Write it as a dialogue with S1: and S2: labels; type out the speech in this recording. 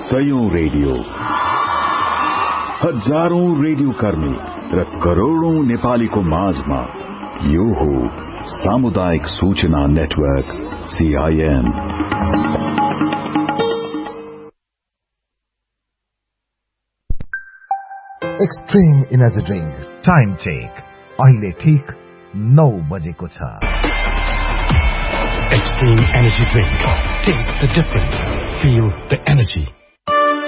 S1: सयौं radio, हजारौं radio कर्मी र करोड़ौं नेपालीको माझमा यो हो सामुदायिक सूचना network CIN।
S2: Extreme energy drink time check अहिले ठीक 9 बजेको छ।
S3: Extreme Energy Drink. Taste the difference. Feel the energy.